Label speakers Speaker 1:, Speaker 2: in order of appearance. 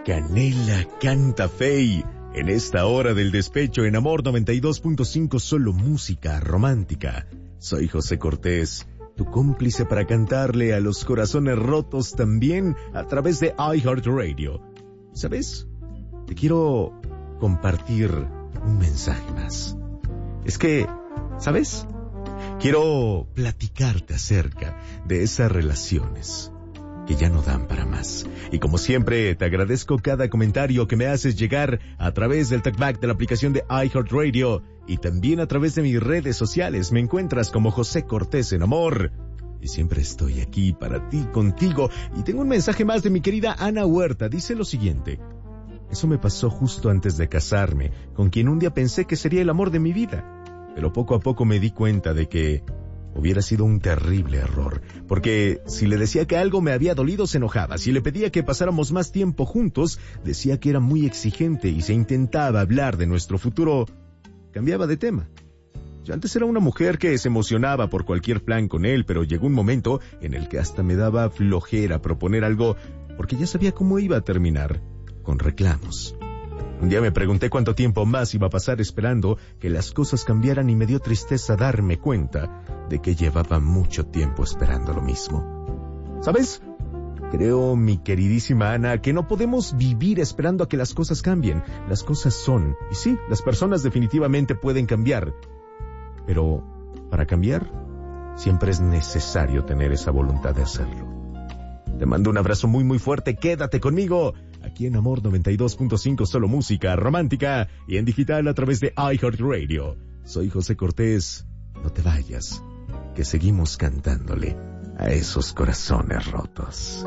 Speaker 1: Canela canta Fey. En esta hora del despecho en Amor 92.5, solo música romántica. Soy José Cortés, tu cómplice para cantarle a los corazones rotos también a través de iHeartRadio. ¿Sabes? Te quiero compartir un mensaje más. Es que, ¿sabes? Quiero platicarte acerca de esas relaciones que ya no dan para más. Y como siempre, te agradezco cada comentario que me haces llegar a través del talkback de la aplicación de iHeartRadio y también a través de mis redes sociales. Me encuentras como José Cortés en Amor. Y siempre estoy aquí para ti, contigo. Y tengo un mensaje más de mi querida Ana Huerta. Dice lo siguiente: eso me pasó justo antes de casarme, con quien un día pensé que sería el amor de mi vida. Pero poco a poco me di cuenta de que hubiera sido un terrible error, porque si le decía que algo me había dolido, se enojaba. Si le pedía que pasáramos más tiempo juntos, decía que era muy exigente, y si intentaba hablar de nuestro futuro, cambiaba de tema. Yo antes era una mujer que se emocionaba por cualquier plan con él, pero llegó un momento en el que hasta me daba flojera proponer algo, porque ya sabía cómo iba a terminar, con reclamos. Un día me pregunté cuánto tiempo más iba a pasar esperando que las cosas cambiaran y me dio tristeza darme cuenta de que llevaba mucho tiempo esperando lo mismo. ¿Sabes? Creo, mi queridísima Ana, que no podemos vivir esperando a que las cosas cambien. Las cosas son, y sí, las personas definitivamente pueden cambiar. Pero, para cambiar, siempre es necesario tener esa voluntad de hacerlo. Te mando un abrazo muy muy fuerte, quédate conmigo, aquí en Amor 92.5, solo música romántica y en digital a través de iHeartRadio. Soy José Cortés, no te vayas, que seguimos cantándole a esos corazones rotos.